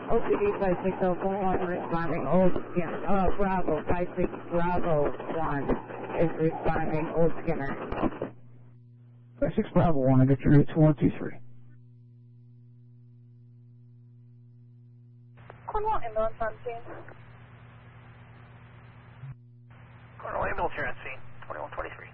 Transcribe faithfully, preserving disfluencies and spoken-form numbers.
O P D five six zero four one responding Old Skinner. Uh, Bravo, five six Bravo one is responding Old Skinner. five six Bravo one, I got your route to one two three. Cornwall ambulance on scene. Cornwall ambulance here on scene, twenty-one twenty-three.